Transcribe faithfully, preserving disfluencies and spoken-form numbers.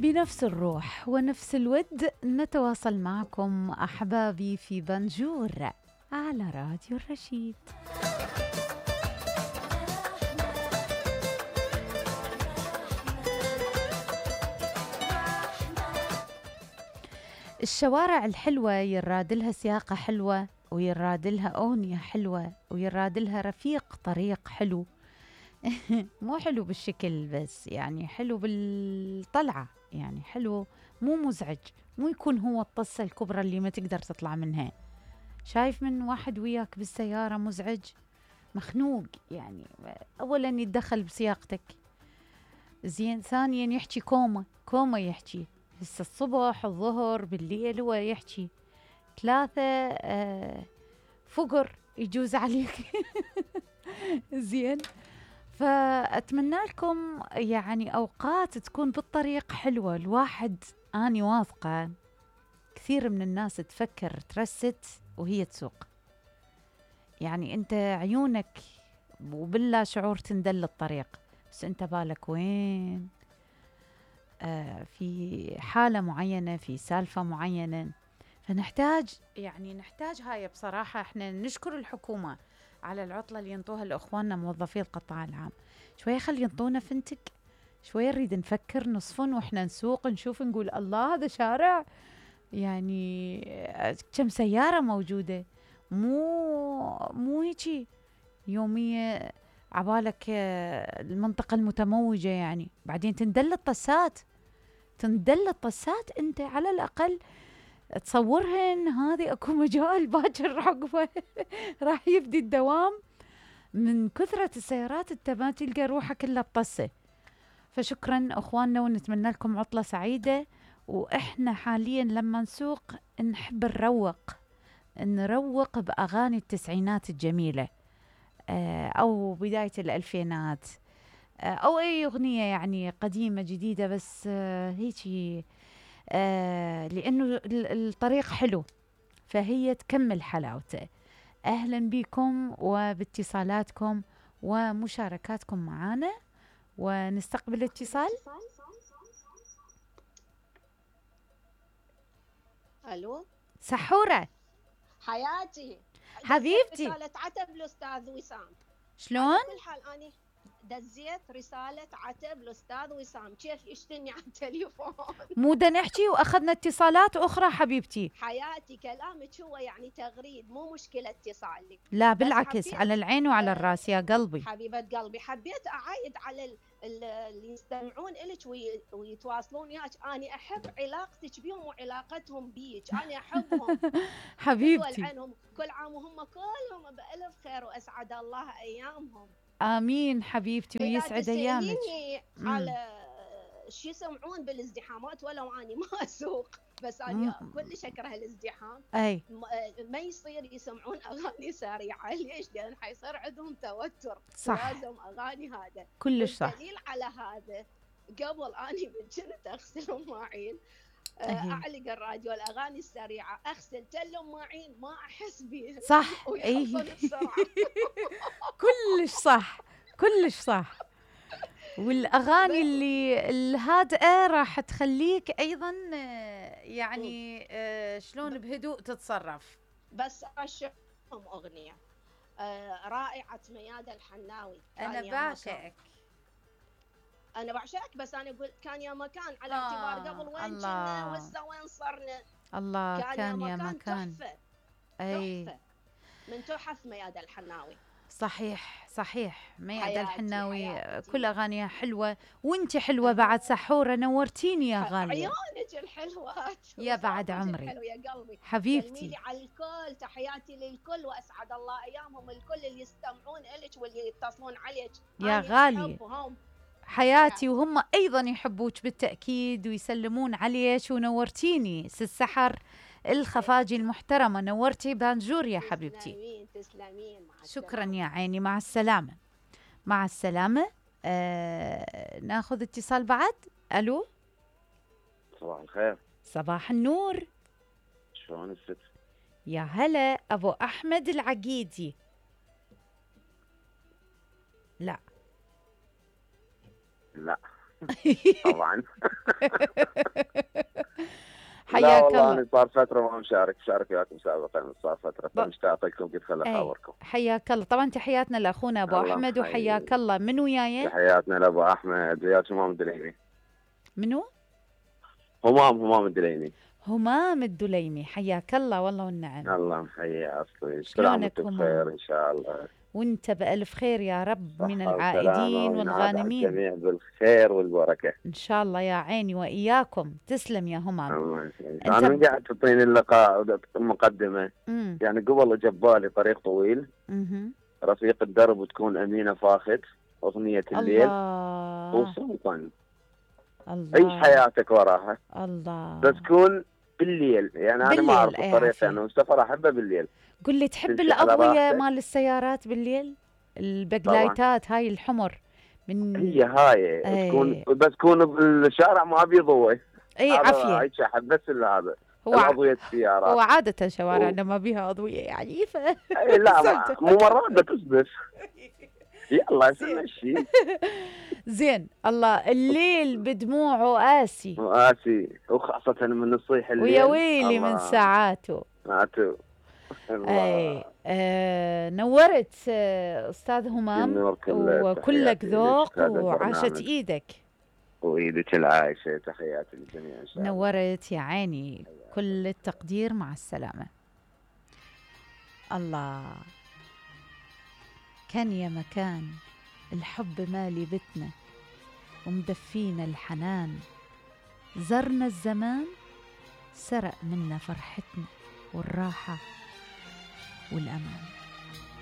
بنفس الروح ونفس الود نتواصل معكم أحبابي في بنجور على راديو الرشيد. الشوارع الحلوة يراد لها سياقة حلوة، ويراد لها أغنية حلوة، ويراد لها رفيق طريق حلو. مو حلو بالشكل بس، يعني حلو بالطلعة، يعني حلو مو مزعج، مو يكون هو الطصة الكبرى اللي ما تقدر تطلع منها. شايف من واحد وياك بالسيارة مزعج مخنوق، يعني أولا يتدخل بسياقتك، زين ثانيا يحكي كومة كومة يحكي هسه الصبح الظهر بالليل هو يحكي ثلاثة آه فقر يجوز عليك. زين، فأتمنى لكم يعني أوقات تكون بالطريق حلوة. الواحد أني واثقة كثير من الناس تفكر ترست وهي تسوق، يعني أنت عيونك وبالله شعور تندل الطريق، بس أنت بالك وين؟ آه في حالة معينة، في سالفة معينة. فنحتاج يعني نحتاج هاي بصراحة. احنا نشكر الحكومة على العطلة اللي ينطوها لإخواننا موظفي القطاع العام، شوية خلي ينطونا فنتك، شوية نريد نفكر نصفن وإحنا نسوق نشوف نقول الله هذا شارع، يعني كم سيارة موجودة، مو مو هيجي يومية عبالك المنطقة المتموجة، يعني بعدين تندل الطسات تندل الطسات انت على الأقل تصورهن هذه اكو مجال باكر عقبه راح يبدي الدوام من كثرة السيارات، انت ما تلقى روحك كلها بطسة. فشكرا اخواننا ونتمنى لكم عطلة سعيدة. واحنا حاليا لما نسوق نحب نروق نروق باغاني التسعينات الجميلة، او بداية الالفينات، او اي اغنية يعني قديمة جديدة، بس هيجي آه لأنه الطريق حلو فهي تكمل حلاوته. أهلا بكم وباتصالاتكم ومشاركاتكم معنا، ونستقبل اتصال. ألو سحورة حياتي حبيبتي، رسالة عتب الأستاذ وسام. شلون؟ على كل حال أنا دزيت رسالة عتب الأستاذ وسام، كيف يشتني على التليفون؟ مو دا نحكي وأخذنا اتصالات أخرى حبيبتي. حياتي كلامك هو يعني تغريد، مو مشكلة اتصالي. لا بالعكس، على العين وعلى الراس يا قلبي. حبيبة قلبي، حبيت أعايد على اللي يستمعون إلك ويتواصلون وياك. أنا أحب علاقتك بيهم وعلاقتهم بيك، أنا أحبهم حبيبتي. عنهم كل عام وهم كلهم بألف خير وأسعد الله أيامهم. آمين حبيبتي ويسعد أيامك. على شو يسمعون بالازدحامات ولو أنا ما أسوق، بس أنا كلش أكره الازدحام. أي ما يصير يسمعون أغاني سريعة، ليش؟ لأن حيصير عندهم توتر. صح، لازم أغاني هذا كلش صح. والدليل على هذا قبل أني كنت أغسل المواعين أعلق الراديو الأغاني السريعة، أغسل تل المواعين ما أحس بيه. صح ويخلصون بسرعة. كلش صح كلش صح. والأغاني اللي الهادئة راح تخليك أيضا يعني شلون بهدوء تتصرف. بس أشوفهم أغنية رائعة ميادة الحناوي. أنا بعشقك أنا بعشقك، بس أنا أقول كان يا مكان، على اعتبار قبل وين كنا وهسه وين صرنا. الله كان, كان يا مكان, مكان تحفة. أي تحفة من تحف ميادة الحناوي. صحيح صحيح، ميادة الحناوي حياتي. كل أغانيها حلوة، وانت حلوة أه. بعد سحورة نورتيني يا غالية. عيونك الحلوات يا بعد عمري الحلو يا قلبي حبيبتي. سلميلي على الكل، تحياتي للكل وأسعد الله أيامهم الكل اللي يستمعون إلك واللي يتصلون عليك يا غالية. حياتي وهم أيضا يحبوك بالتأكيد ويسلمون عليك، ونورتيني سسحر الخفاجي المحترمة، نورتي بانجور يا حبيبتي. تسلمين تسلمين. مع شكرا يا عيني، مع السلامة مع السلامة. آه، ناخذ اتصال بعد. ألو صباح الخير. صباح النور. شلون الست؟ يا هلا أبو أحمد العقيدي. لا لا طبعا. لا حياك والله الله. انا صار فتره ما مشارك، مشارك وياكم سابقا، صار فتره ب- فمشتاق لكم، قلت خل اي اخابركم. حياك الله. طبعا تحياتنا لاخونا ابو الله احمد، حي. وحياك الله. من وياي؟ تحياتنا لابو احمد ويا همام الدليمي. منو؟ همام همام الدليمي. همام الدليمي، حياك الله والله والنعم. الله محيي اصلي، شلونك سلامتك همام؟ بخير ان شاء الله. وانت بألف خير يا رب، من صحة وسلامة العائدين وينعاد على والغانمين الجميع بالخير والبركة. ان شاء الله يا عيني واياكم. تسلم يا همام. الله يسعدك. انت انا ب... من قاعد تعطيني اللقاء مقدمة، مم. يعني قبل جبالي طريق طويل، مهم. رفيق الدرب وتكون أمينة فاخت، أغنية الليل، الله وسلطان. الله عيش حياتك وراها، الله. بس تكون بالليل، يعني أنا ما بالليل، أعرف أي الطريق، عافية. يعني والسفر أحبه بالليل. قل لي، تحب تمشي على الأضوية راحتك. مال السيارات بالليل؟ طبعا البقلايتات هاي الحمر من هي هاي تكون، اي بس تكون بالشارع ما بيضوي. اي هذا عافية. عيش أحب، بس اللي هذا هو ع... الأضوية هو السيارات. عادة شوارعنا و... ما بيها أضوية يعني ف أي لا ما... سلت. مو مرات بتصدف. يلا يصير الشيء. زين. الله، الليل بدموعه قاسي، وآسي، وخاصة من الصيح الليل. ويا ويلي من الله ساعاته. ماتوا. اي الله آه نورت آه استاذ همام، ينور كل وكلك تحياتي لك ذوق، في هذا وعاشت البرنامج، ايدك. وإيدك العايشة، تحياتي للجميع إن شاء الله. نورت يا عيني، كل التقدير، مع السلامة. الله، كان يا مكان الحب مالي بتنا، ومدفينا الحنان، زرنا الزمان سرق منا فرحتنا والراحة والأمان.